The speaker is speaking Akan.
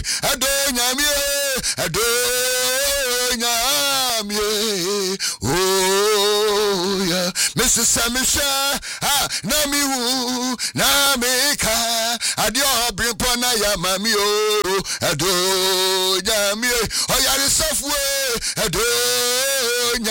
oh yeah, Mrs. Samisha, Nami woo, Namika, Adio Brimpona Yamami, Ado Yami, oh yeah, the software, Ado